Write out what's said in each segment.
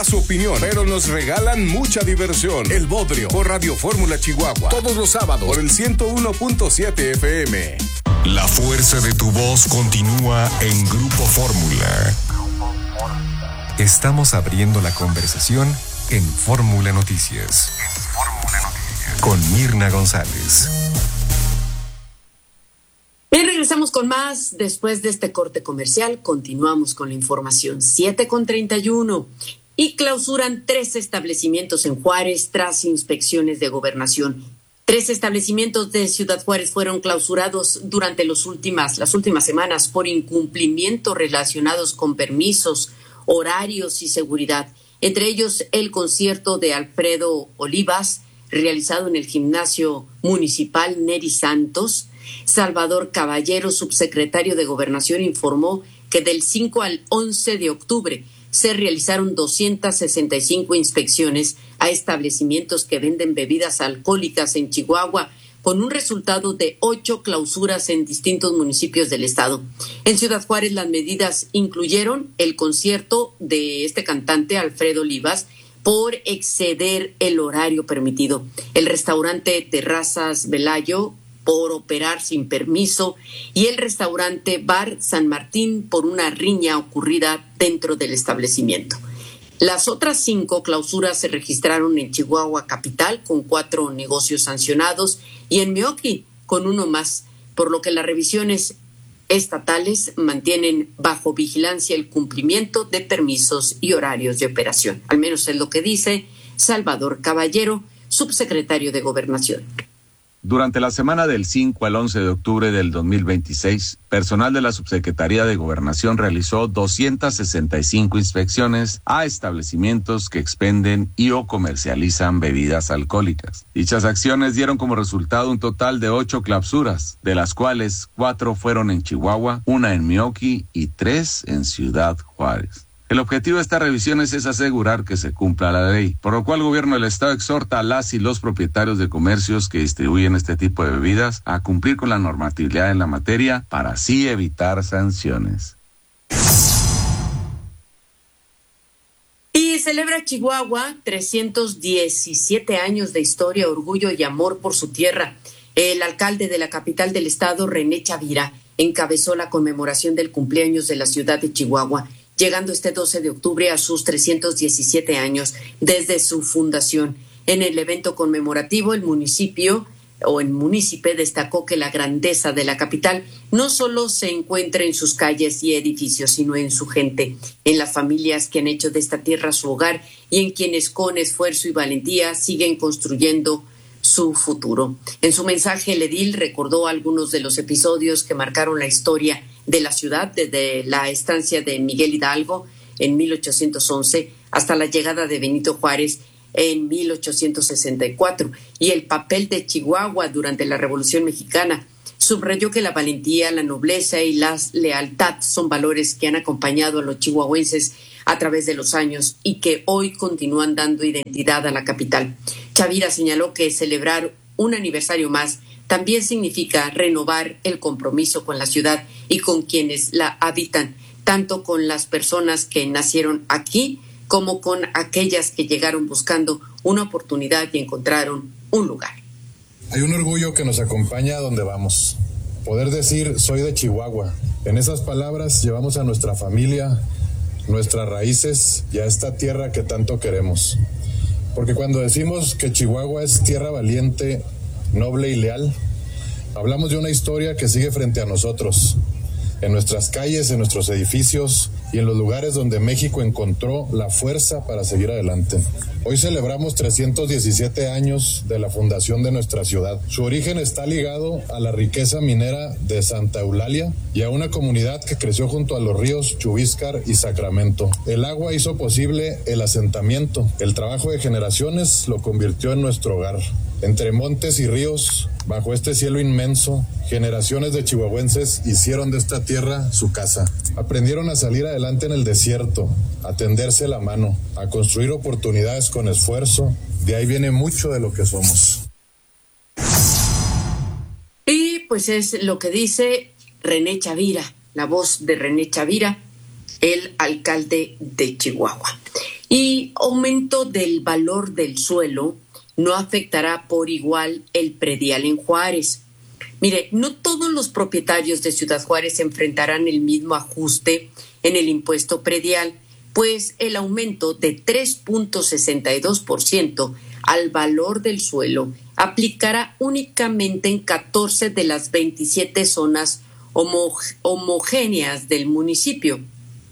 Su opinión, pero nos regalan mucha diversión. El Bodrio por Radio Fórmula Chihuahua. Todos los sábados por el 101.7 FM. La fuerza de tu voz continúa en Grupo Fórmula. Estamos abriendo la conversación en Fórmula Noticias. Con Mirna González. Bien, regresamos con más. Después de este corte comercial, continuamos con la información. 7:31. Y clausuran 3 establecimientos en Juárez tras inspecciones de Gobernación. 3 establecimientos de Ciudad Juárez fueron clausurados durante las últimas semanas por incumplimientos relacionados con permisos, horarios y seguridad. Entre ellos, el concierto de Alfredo Olivas, realizado en el Gimnasio Municipal Neri Santos. Salvador Caballero, subsecretario de Gobernación, informó que del 5 al 11 de octubre se realizaron 265 inspecciones a establecimientos que venden bebidas alcohólicas en Chihuahua, con un resultado de 8 clausuras en distintos municipios del estado. En Ciudad Juárez, las medidas incluyeron el concierto de este cantante, Alfredo Olivas, por exceder el horario permitido, el restaurante Terrazas Velayo por operar sin permiso y el restaurante Bar San Martín por una riña ocurrida dentro del establecimiento. Las otras 5 clausuras se registraron en Chihuahua capital con 4 negocios sancionados y en Meoqui con 1 más, por lo que las revisiones estatales mantienen bajo vigilancia el cumplimiento de permisos y horarios de operación. Al menos es lo que dice Salvador Caballero, subsecretario de Gobernación. Durante la semana del 5 al 11 de octubre del 2026, personal de la Subsecretaría de Gobernación realizó 265 inspecciones a establecimientos que expenden y o comercializan bebidas alcohólicas. Dichas acciones dieron como resultado un total de 8 clausuras, de las cuales 4 fueron en Chihuahua, 1 en Meoqui y 3 en Ciudad Juárez. El objetivo de estas revisiones es asegurar que se cumpla la ley, por lo cual el gobierno del estado exhorta a las y los propietarios de comercios que distribuyen este tipo de bebidas a cumplir con la normatividad en la materia para así evitar sanciones. Y celebra Chihuahua 317 años de historia, orgullo y amor por su tierra. El alcalde de la capital del estado, René Chavira, encabezó la conmemoración del cumpleaños de la ciudad de Chihuahua, llegando este 12 de octubre a sus 317 años desde su fundación. En el evento conmemorativo, el municípe destacó que la grandeza de la capital no solo se encuentra en sus calles y edificios, sino en su gente, en las familias que han hecho de esta tierra su hogar y en quienes con esfuerzo y valentía siguen construyendo su futuro. En su mensaje, el edil recordó algunos de los episodios que marcaron la historia de la ciudad, desde la estancia de Miguel Hidalgo en 1811 hasta la llegada de Benito Juárez en 1864 y el papel de Chihuahua durante la Revolución Mexicana. Subrayó que la valentía, la nobleza y la lealtad son valores que han acompañado a los chihuahuenses a través de los años y que hoy continúan dando identidad a la capital. Chavira señaló que celebrar un aniversario más también significa renovar el compromiso con la ciudad y con quienes la habitan, tanto con las personas que nacieron aquí como con aquellas que llegaron buscando una oportunidad y encontraron un lugar. Hay un orgullo que nos acompaña a donde vamos. Poder decir, soy de Chihuahua. En esas palabras llevamos a nuestra familia, nuestras raíces y a esta tierra que tanto queremos. Porque cuando decimos que Chihuahua es tierra valiente, noble y leal, hablamos de una historia que sigue frente a nosotros, en nuestras calles, en nuestros edificios y en los lugares donde México encontró la fuerza para seguir adelante. Hoy celebramos 317 años de la fundación de nuestra ciudad. Su origen está ligado a la riqueza minera de Santa Eulalia y a una comunidad que creció junto a los ríos Chubíscar y Sacramento. El agua hizo posible el asentamiento. El trabajo de generaciones lo convirtió en nuestro hogar. Entre montes y ríos, bajo este cielo inmenso, generaciones de chihuahuenses hicieron de esta tierra su casa. Aprendieron a salir adelante en el desierto, a tenderse la mano, a construir oportunidades con esfuerzo. De ahí viene mucho de lo que somos. Y pues es lo que dice René Chavira, la voz de René Chavira, el alcalde de Chihuahua. Y aumento del valor del suelo no afectará por igual el predial en Juárez. Mire, no todos los propietarios de Ciudad Juárez enfrentarán el mismo ajuste en el impuesto predial, pues el aumento de 3.62% al valor del suelo aplicará únicamente en 14 de las 27 zonas homogéneas del municipio.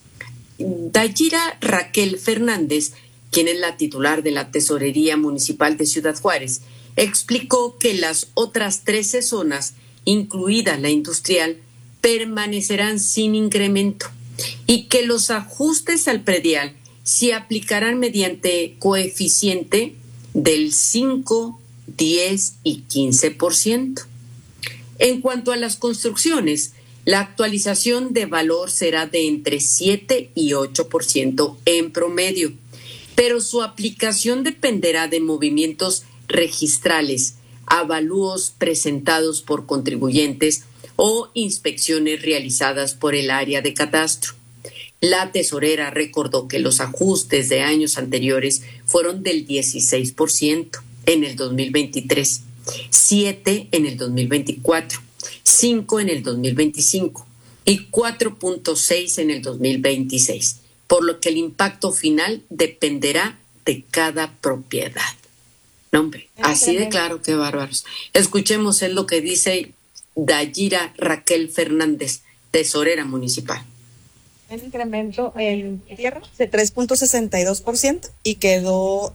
Dayira Raquel Fernández, quien es la titular de la Tesorería Municipal de Ciudad Juárez, explicó que las otras 13 zonas, incluida la industrial, permanecerán sin incremento y que los ajustes al predial se aplicarán mediante coeficiente del 5, 10 y 15%. En cuanto a las construcciones, la actualización de valor será de entre 7 y 8% en promedio, pero su aplicación dependerá de movimientos registrales, avalúos presentados por contribuyentes o inspecciones realizadas por el área de catastro. La tesorera recordó que los ajustes de años anteriores fueron del 16% en el 2023, 7% en el 2024, 5% en el 2025 y 4.6% en el 2026, por lo que el impacto final dependerá de cada propiedad. No, hombre, así de claro, qué bárbaros. Escuchemos lo que dice Dayira Raquel Fernández, tesorera municipal. El incremento en tierra de 3.62% y quedó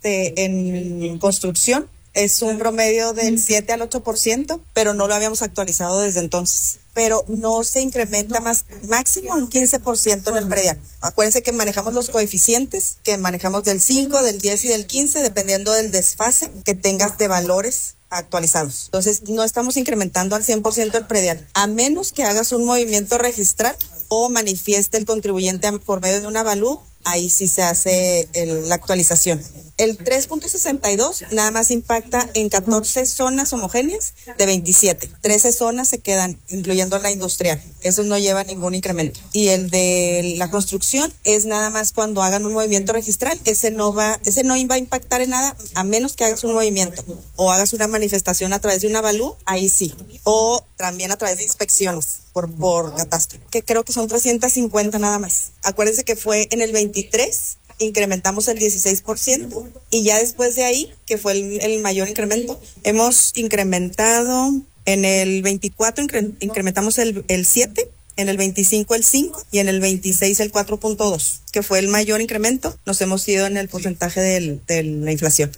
en construcción. Es un promedio del 7 al 8%, pero no lo habíamos actualizado desde entonces. Pero no se incrementa más, máximo un 15% en el predial. Acuérdense que manejamos los coeficientes, que manejamos del 5, del 10 y del 15, dependiendo del desfase que tengas de valores actualizados. Entonces, no estamos incrementando al 100% el predial, a menos que hagas un movimiento registral o manifieste el contribuyente por medio de un avalúo, ahí sí se hace la actualización. El 3.62 nada más impacta en 14 zonas homogéneas de 27. 13 zonas se quedan, incluyendo la industrial. Esos no llevan ningún incremento. Y el de la construcción es nada más cuando hagan un movimiento registral. Ese no va a impactar en nada, a menos que hagas un movimiento o hagas una manifestación a través de un avalúo, ahí sí. O también a través de inspecciones por catastro, que creo que son 350 nada más. Acuérdense que fue en el 23, incrementamos el 16%, y ya después de ahí, que fue el mayor incremento, hemos incrementado en el 24, incrementamos el 7%, en el 25 el 5% y en el 26 el 4.2%, que fue el mayor incremento. Nos hemos ido en el porcentaje de la inflación.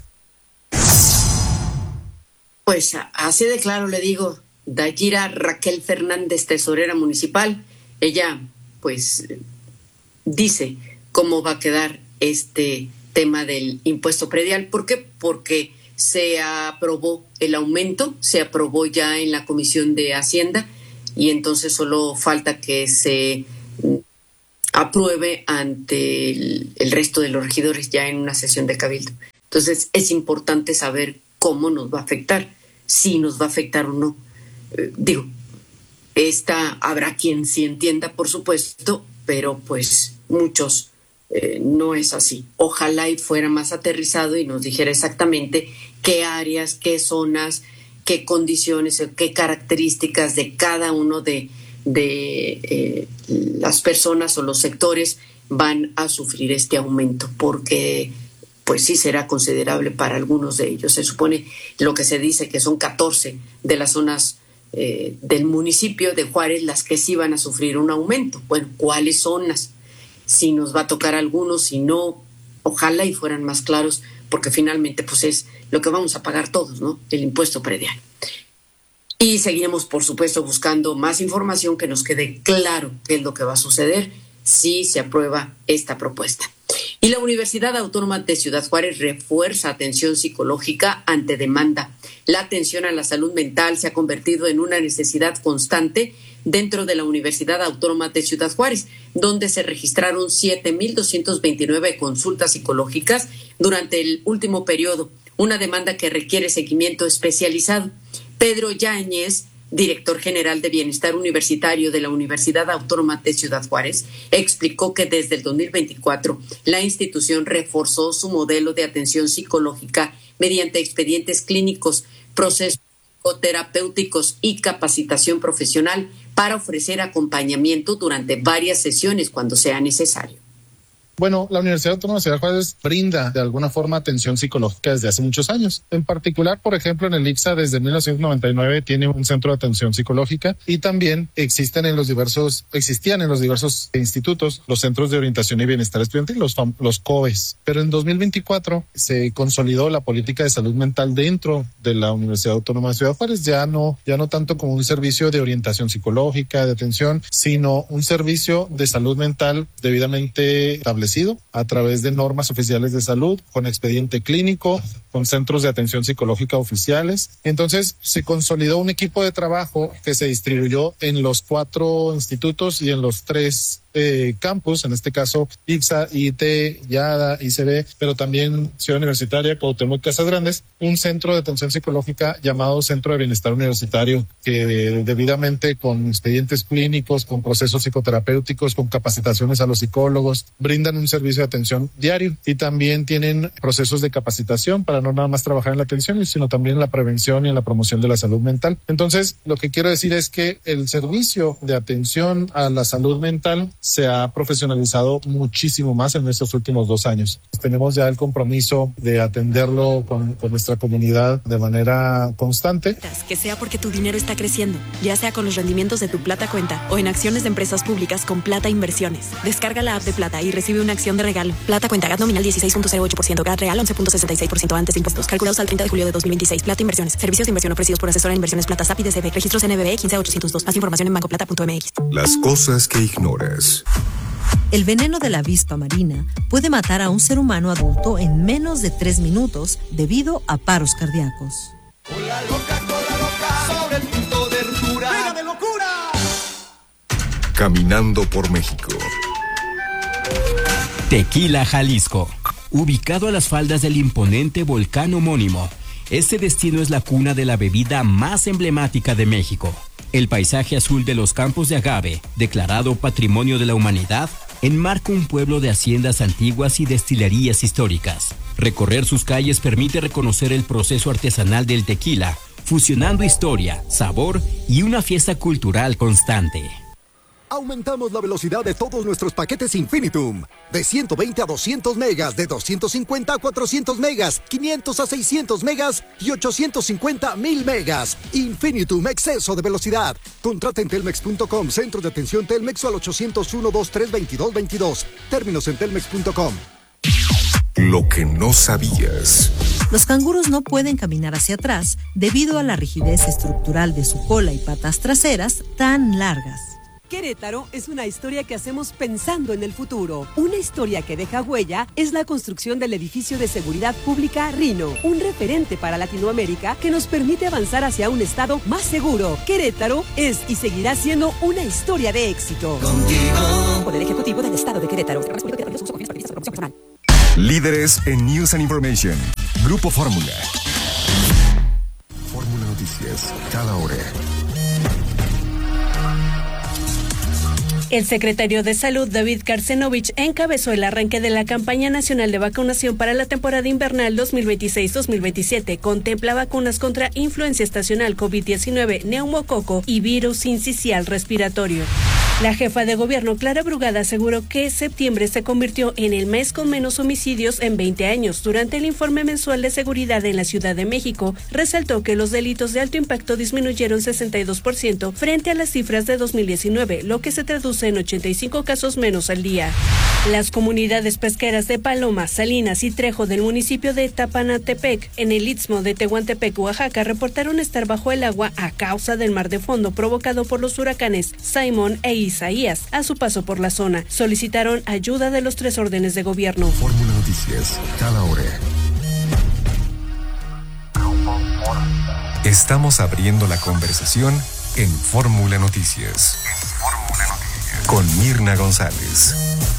Pues así de claro le digo, Dayira Raquel Fernández, tesorera municipal, ella pues dice cómo va a quedar este tema del impuesto predial. ¿Por qué? Porque se aprobó el aumento, se aprobó ya en la Comisión de Hacienda y entonces solo falta que se apruebe ante el resto de los regidores ya en una sesión de cabildo. Entonces es importante saber cómo nos va a afectar, si nos va a afectar o no. Habrá quien sí entienda, por supuesto, pero pues muchos no es así. Ojalá y fuera más aterrizado y nos dijera exactamente qué áreas, qué zonas, qué condiciones, qué características de cada uno de las personas o los sectores van a sufrir este aumento, porque pues sí será considerable para algunos de ellos. Se supone lo que se dice que son 14 de las zonas del municipio de Juárez las que sí van a sufrir un aumento. Bueno, ¿cuáles zonas? Si nos va a tocar algunos, si no, ojalá y fueran más claros, porque finalmente pues es lo que vamos a pagar todos, ¿no? El impuesto predial. Y seguiremos, por supuesto, buscando más información que nos quede claro qué es lo que va a suceder si se aprueba esta propuesta. Y la Universidad Autónoma de Ciudad Juárez refuerza atención psicológica ante demanda. La atención a la salud mental se ha convertido en una necesidad constante dentro de la Universidad Autónoma de Ciudad Juárez, donde se registraron 7,229 consultas psicológicas durante el último periodo, una demanda que requiere seguimiento especializado. Pedro Yáñez, director general de Bienestar Universitario de la Universidad Autónoma de Ciudad Juárez, explicó que desde el 2024 la institución reforzó su modelo de atención psicológica mediante expedientes clínicos, procesos psicoterapéuticos y capacitación profesional para ofrecer acompañamiento durante varias sesiones cuando sea necesario. Bueno, la Universidad Autónoma de Ciudad Juárez brinda de alguna forma atención psicológica desde hace muchos años. En particular, por ejemplo, en el ICSA desde 1999 tiene un centro de atención psicológica y también existían en los diversos institutos los centros de orientación y bienestar estudiantil, los COES. Pero en 2024 se consolidó la política de salud mental dentro de la Universidad Autónoma de Ciudad Juárez, ya no tanto como un servicio de orientación psicológica, de atención, sino un servicio de salud mental debidamente establecido a través de normas oficiales de salud, con expediente clínico, con centros de atención psicológica oficiales. Entonces se consolidó un equipo de trabajo que se distribuyó en los 4 institutos y en los 3 campus, en este caso ICSA, IIT, YADA, ICB, pero también Ciudad Universitaria, Cuauhtémoc, Casas Grandes, un centro de atención psicológica llamado Centro de Bienestar Universitario, que debidamente con expedientes clínicos, con procesos psicoterapéuticos, con capacitaciones a los psicólogos, brindan un servicio de atención diario y también tienen procesos de capacitación para no nada más trabajar en la atención, sino también en la prevención y en la promoción de la salud mental. Entonces, lo que quiero decir es que el servicio de atención a la salud mental se ha profesionalizado muchísimo más en estos últimos 2 años. Tenemos ya el compromiso de atenderlo con nuestra comunidad de manera constante. Que sea porque tu dinero está creciendo, ya sea con los rendimientos de tu Plata Cuenta o en acciones de empresas públicas con Plata Inversiones. Descarga la app de Plata y recibe una acción de regalo. Plata Cuenta, GAT nominal 16.08%, GAT real 11.66% antes de impuestos. Calculados al 30 de julio de 2026. Plata Inversiones. Servicios de inversión ofrecidos por asesora en inversiones Plata SAP y DCB. Registros NBB 15802. Más información en bancoplata.mx. Las cosas que ignoras. El veneno de la avispa marina puede matar a un ser humano adulto en menos de 3 minutos debido a paros cardíacos. Cola loca, sobre el punto de ruptura. ¡Venga de locura! Caminando por México. Tequila, Jalisco. Ubicado a las faldas del imponente volcán homónimo, este destino es la cuna de la bebida más emblemática de México. El paisaje azul de los campos de agave, declarado Patrimonio de la Humanidad, enmarca un pueblo de haciendas antiguas y destilerías históricas. Recorrer sus calles permite reconocer el proceso artesanal del tequila, fusionando historia, sabor y una fiesta cultural constante. Aumentamos la velocidad de todos nuestros paquetes Infinitum. De 120 a 200 megas, de 250 a 400 megas, 500 a 600 megas y 850 a 1000 megas. Infinitum, exceso de velocidad. Contrata en telmex.com, centro de atención Telmex o al 801-2322-22. Términos en telmex.com. Lo que no sabías. Los canguros no pueden caminar hacia atrás debido a la rigidez estructural de su cola y patas traseras tan largas. Querétaro es una historia que hacemos pensando en el futuro. Una historia que deja huella es la construcción del edificio de seguridad pública Rino, un referente para Latinoamérica que nos permite avanzar hacia un estado más seguro. Querétaro es y seguirá siendo una historia de éxito. Contigo. Poder Ejecutivo del Estado de Querétaro. Líderes en News and Information. Grupo Fórmula. Fórmula Noticias, cada hora. El secretario de Salud, David Karsenovich, encabezó el arranque de la campaña nacional de vacunación para la temporada invernal 2026-2027. Contempla vacunas contra influenza estacional, COVID-19, neumococo y virus sincicial respiratorio. La jefa de gobierno, Clara Brugada, aseguró que septiembre se convirtió en el mes con menos homicidios en 20 años. Durante el informe mensual de seguridad en la Ciudad de México, resaltó que los delitos de alto impacto disminuyeron 62% frente a las cifras de 2019, lo que se traduce en 85 casos menos al día. Las comunidades pesqueras de Paloma, Salinas y Trejo del municipio de Tapanatepec, en el istmo de Tehuantepec, Oaxaca, reportaron estar bajo el agua a causa del mar de fondo provocado por los huracanes Simón e Isaías a su paso por la zona. Solicitaron ayuda de los 3 órdenes de gobierno. Fórmula Noticias, cada hora. Estamos abriendo la conversación en Fórmula Noticias. Con Mirna González.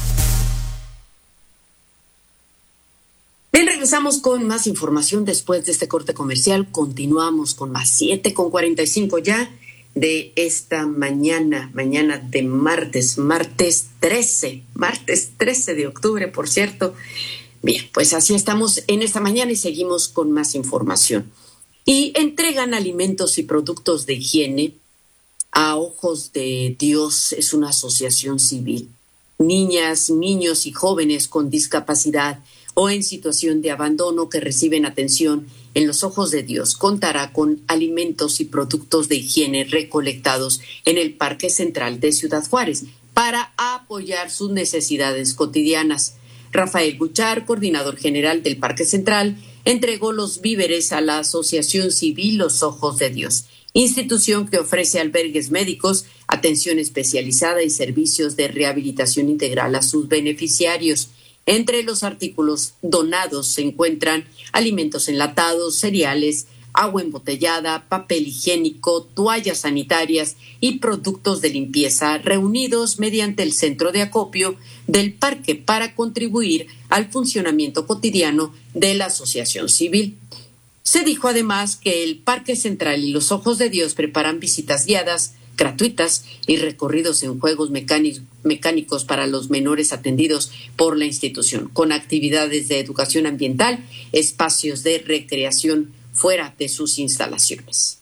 Bien, regresamos con más información después de este corte comercial. Continuamos con más 7:45 ya. de esta mañana de martes 13 de octubre, por cierto. Bien, pues así estamos en esta mañana y seguimos con más información. Y entregan alimentos y productos de higiene a Ojos de Dios. Es una asociación civil. Niñas, niños y jóvenes con discapacidad o en situación de abandono que reciben atención en los Ojos de Dios contará con alimentos y productos de higiene recolectados en el Parque Central de Ciudad Juárez para apoyar sus necesidades cotidianas. Rafael Buchar, coordinador general del Parque Central, entregó los víveres a la Asociación Civil Los Ojos de Dios, institución que ofrece albergues médicos, atención especializada y servicios de rehabilitación integral a sus beneficiarios. Entre los artículos donados se encuentran alimentos enlatados, cereales, agua embotellada, papel higiénico, toallas sanitarias y productos de limpieza reunidos mediante el centro de acopio del parque para contribuir al funcionamiento cotidiano de la asociación civil. Se dijo además que el Parque Central y los Ojos de Dios preparan visitas guiadas, gratuitas y recorridos en juegos mecánicos para los menores atendidos por la institución, con actividades de educación ambiental, espacios de recreación fuera de sus instalaciones.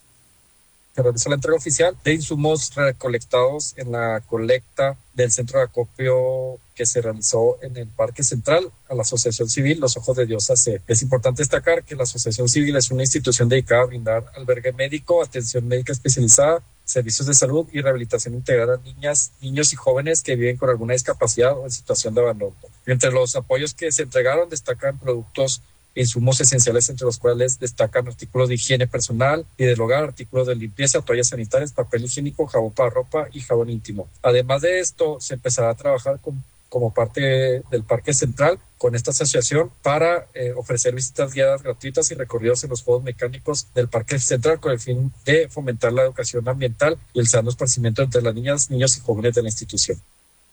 Se realizó la entrega oficial de insumos recolectados en la colecta del centro de acopio que se realizó en el Parque Central a la Asociación Civil Los Ojos de Dios AC. Es importante destacar que la Asociación Civil es una institución dedicada a brindar albergue médico, atención médica especializada, servicios de salud y rehabilitación integral a niñas, niños y jóvenes que viven con alguna discapacidad o en situación de abandono. Entre los apoyos que se entregaron destacan productos e insumos esenciales, entre los cuales destacan artículos de higiene personal y del hogar, artículos de limpieza, toallas sanitarias, papel higiénico, jabón para ropa y jabón íntimo. Además de esto, se empezará a trabajar como parte del Parque Central con esta asociación para ofrecer visitas guiadas gratuitas y recorridos en los juegos mecánicos del Parque Central con el fin de fomentar la educación ambiental y el sano esparcimiento entre las niñas, niños y jóvenes de la institución.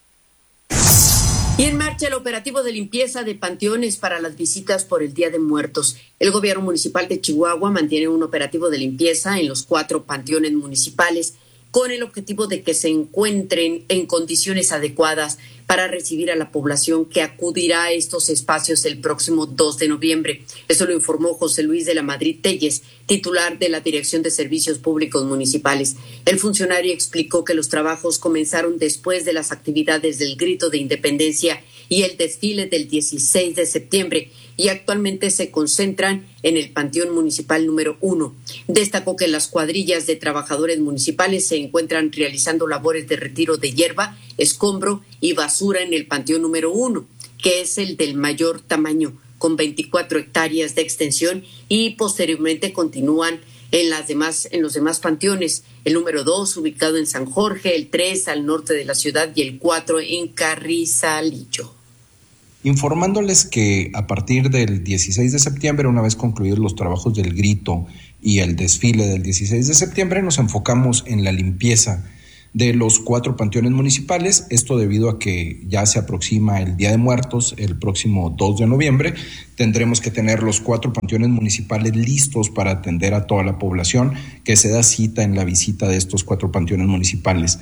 Y en marcha el operativo de limpieza de panteones para las visitas por el Día de Muertos. El gobierno municipal de Chihuahua mantiene un operativo de limpieza en los 4 panteones municipales con el objetivo de que se encuentren en condiciones adecuadas para recibir a la población que acudirá a estos espacios el próximo 2 de noviembre. Eso lo informó José Luis de la Madrid Telles, titular de la Dirección de Servicios Públicos Municipales. El funcionario explicó que los trabajos comenzaron después de las actividades del Grito de Independencia y el desfile del 16 de septiembre y actualmente se concentran en el Panteón Municipal número 1. Destacó que las cuadrillas de trabajadores municipales se encuentran realizando labores de retiro de hierba, escombro y basura en el Panteón número 1, que es el del mayor tamaño, con 24 hectáreas de extensión, y posteriormente continúan en los demás panteones. El número 2 ubicado en San Jorge, el 3 al norte de la ciudad y el 4 en Carrizalillo. Informándoles que a partir del 16 de septiembre, una vez concluidos los trabajos del grito y el desfile del 16 de septiembre, nos enfocamos en la limpieza de los 4 panteones municipales, esto debido a que ya se aproxima el Día de Muertos, el próximo 2 de noviembre, tendremos que tener los 4 panteones municipales listos para atender a toda la población que se da cita en la visita de estos 4 panteones municipales.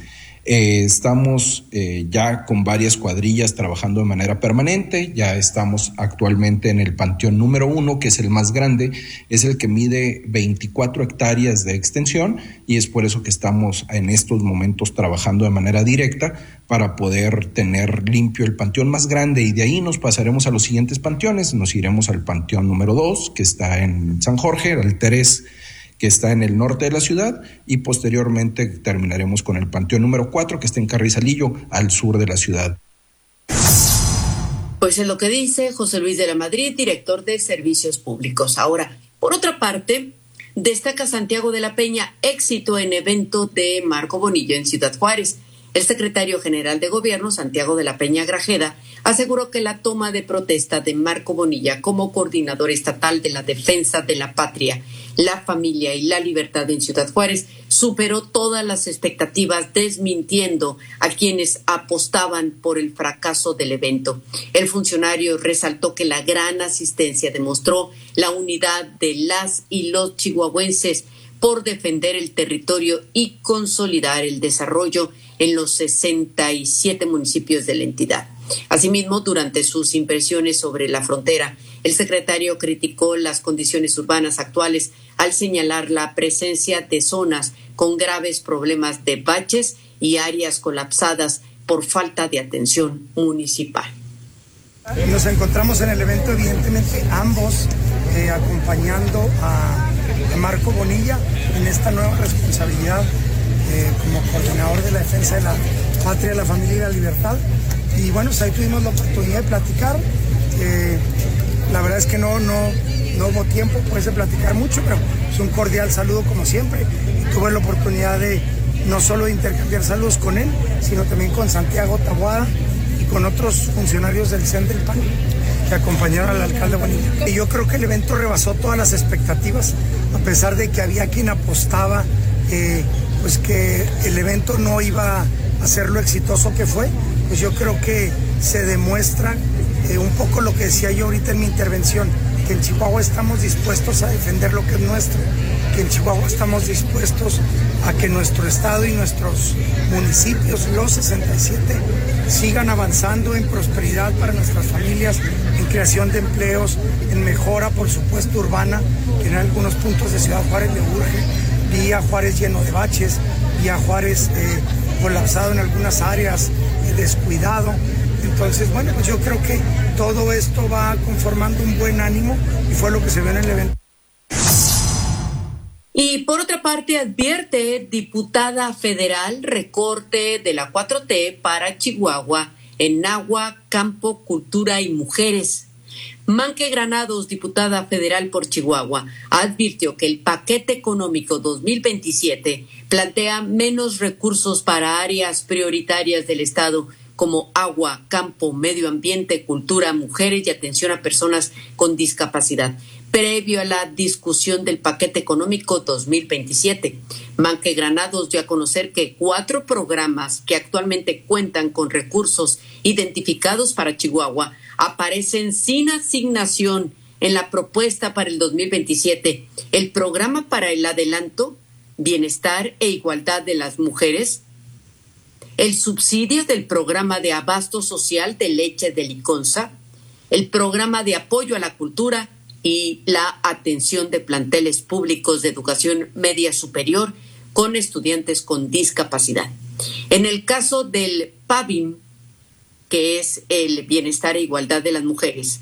Estamos ya con varias cuadrillas trabajando de manera permanente. Ya estamos actualmente en el panteón número 1, que es el más grande, es el que mide 24 hectáreas de extensión, y es por eso que estamos en estos momentos trabajando de manera directa para poder tener limpio el panteón más grande, y de ahí nos pasaremos a los siguientes panteones. Nos iremos al panteón número 2, que está en San Jorge, al 3, que está en el norte de la ciudad, y posteriormente terminaremos con el panteón número 4, que está en Carrizalillo, al sur de la ciudad. Pues es lo que dice José Luis de la Madrid, director de Servicios Públicos. Ahora, por otra parte, destaca Santiago de la Peña éxito en evento de Marco Bonilla en Ciudad Juárez. El secretario general de Gobierno, Santiago de la Peña Grajeda, aseguró que la toma de protesta de Marco Bonilla como coordinador estatal de la defensa de la patria, la familia y la libertad en Ciudad Juárez superó todas las expectativas, desmintiendo a quienes apostaban por el fracaso del evento. El funcionario resaltó que la gran asistencia demostró la unidad de las y los chihuahuenses por defender el territorio y consolidar el desarrollo en los 67 municipios de la entidad. Asimismo, durante sus impresiones sobre la frontera, el secretario criticó las condiciones urbanas actuales al señalar la presencia de zonas con graves problemas de baches y áreas colapsadas por falta de atención municipal. Nos encontramos en el evento, evidentemente, ambos acompañando a Marco Bonilla en esta nueva responsabilidad como coordinador de la defensa de la patria, la familia y la libertad. Y bueno, ahí tuvimos la oportunidad de platicar. La verdad es que no hubo tiempo pues, de platicar mucho, pero es un cordial saludo como siempre. Y tuve la oportunidad de no solo de intercambiar saludos con él, sino también con Santiago Taboada y con otros funcionarios del CEN del PAN que acompañaron al alcalde Bonilla. Y yo creo que el evento rebasó todas las expectativas, a pesar de que había quien apostaba pues que el evento no iba a ser lo exitoso que fue. Pues yo creo que se demuestra un poco lo que decía yo ahorita en mi intervención, que en Chihuahua estamos dispuestos a defender lo que es nuestro, que en Chihuahua estamos dispuestos a que nuestro estado y nuestros municipios, los 67, sigan avanzando en prosperidad para nuestras familias, en creación de empleos, en mejora, por supuesto, urbana, que en algunos puntos de Ciudad Juárez le urge, vía Juárez lleno de baches, vía Juárez colapsado en algunas áreas, descuidado. Entonces, bueno, pues yo creo que todo esto va conformando un buen ánimo y fue lo que se ve en el evento. Y por otra parte, advierte diputada federal recorte de la 4T para Chihuahua en agua, campo, cultura y mujeres. Manque Granados, diputada federal por Chihuahua, advirtió que el paquete económico 2027 plantea menos recursos para áreas prioritarias del Estado como agua, campo, medio ambiente, cultura, mujeres y atención a personas con discapacidad, previo a la discusión del paquete económico 2027. Manque Granados dio a conocer que 4 programas que actualmente cuentan con recursos identificados para Chihuahua aparecen sin asignación en la propuesta para el 2027. El programa para el adelanto, bienestar e igualdad de las mujeres, el subsidio del programa de abasto social de leche de Liconza, el programa de apoyo a la cultura y la atención de planteles públicos de educación media superior con estudiantes con discapacidad. En el caso del PABIM, que es el bienestar e igualdad de las mujeres,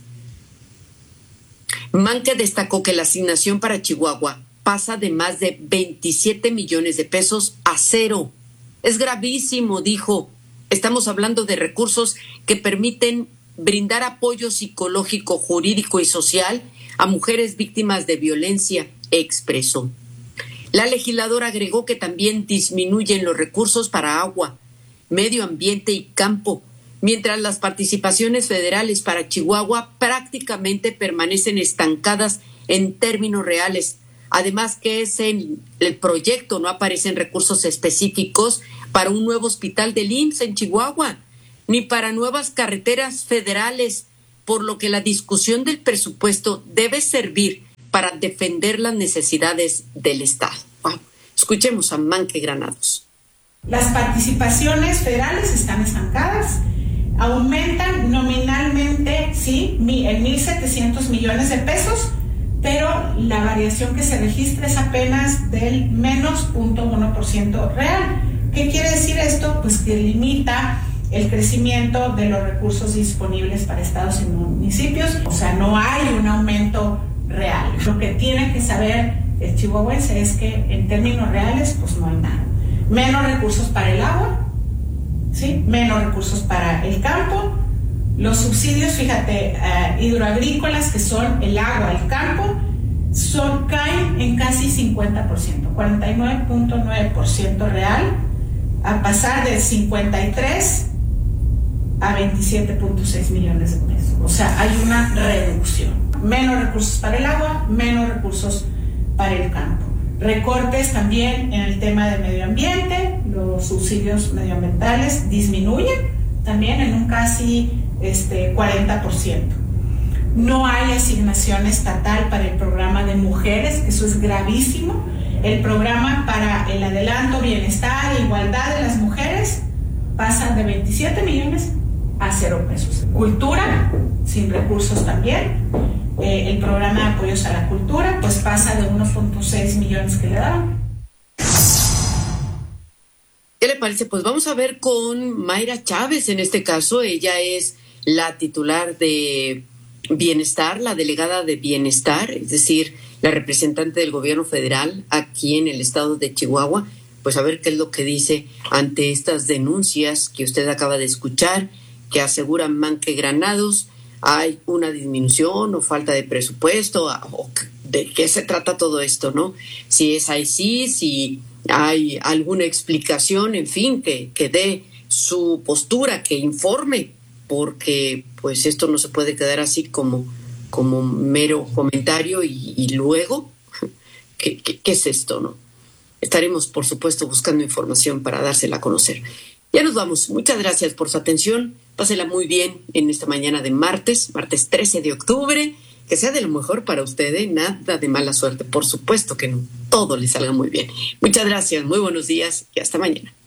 Manque destacó que la asignación para Chihuahua pasa de más de 27 millones de pesos a cero. Es gravísimo, dijo. Estamos hablando de recursos que permiten brindar apoyo psicológico, jurídico y social a mujeres víctimas de violencia, expresó. La legisladora agregó que también disminuyen los recursos para agua, medio ambiente y campo, mientras las participaciones federales para Chihuahua prácticamente permanecen estancadas en términos reales. Además que en el proyecto no aparecen recursos específicos para un nuevo hospital del IMSS en Chihuahua, ni para nuevas carreteras federales, por lo que la discusión del presupuesto debe servir para defender las necesidades del Estado. Wow. Escuchemos a Manque Granados. Las participaciones federales están estancadas, aumentan nominalmente, sí, en 1.700 millones de pesos, pero la variación que se registra es apenas del menos 0.1% real. ¿Qué quiere decir esto? Pues que limita el crecimiento de los recursos disponibles para estados y municipios, o sea, no hay un aumento real. Lo que tiene que saber el chihuahuense es que en términos reales, pues no hay nada. Menos recursos para el agua, ¿sí? Menos recursos para el campo. Los subsidios, fíjate, hidroagrícolas, que son el agua, el campo, caen en casi 50%, 49.9% real, a pasar de 53 a 27.6 millones de pesos. O sea, hay una reducción. Menos recursos para el agua, menos recursos para el campo. Recortes también en el tema de medio ambiente, los subsidios medioambientales disminuyen también en un casi 40%. No hay asignación estatal para el programa de mujeres, eso es gravísimo. El programa para el adelanto, bienestar e igualdad de las mujeres pasa de 27 millones a 0 pesos. Cultura, sin recursos también. El programa de apoyos a la cultura, pues pasa de 1.6 millones que le daban. ¿Qué le parece? Pues vamos a ver con Mayra Chávez en este caso. Ella es la titular de Bienestar, la delegada de Bienestar, es decir, la representante del gobierno federal aquí en el estado de Chihuahua. Pues a ver qué es lo que dice ante estas denuncias que usted acaba de escuchar, que aseguran Manque Granados. Hay una disminución o falta de presupuesto, o de qué se trata todo esto, ¿no? Si es así, si hay alguna explicación, en fin, que dé su postura, que informe, porque pues esto no se puede quedar así como mero comentario y luego, ¿qué es esto, no? Estaremos, por supuesto, buscando información para dársela a conocer. Ya nos vamos. Muchas gracias por su atención. Pásela muy bien en esta mañana de martes 13 de octubre. Que sea de lo mejor para ustedes, nada de mala suerte. Por supuesto que no. Todo le salga muy bien. Muchas gracias, muy buenos días y hasta mañana.